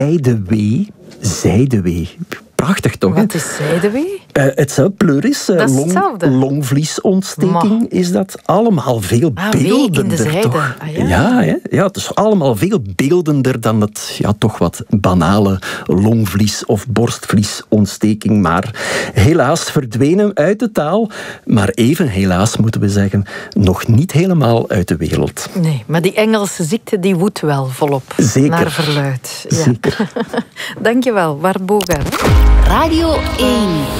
Zijdewee. Prachtig toch? Wat is zijdewee? Het pleuris, longvliesontsteking is dat. Allemaal veel beeldender, toch? Ja, het is allemaal veel beeldender dan het toch wat banale longvlies- of borstvliesontsteking. Maar helaas verdwenen uit de taal. Maar even helaas, moeten we zeggen, nog niet helemaal uit de wereld. Nee, maar die Engelse ziekte die woedt wel volop. Zeker. Naar verluidt. Ja. Zeker. Dankjewel, Bart Bogaert. Radio 1.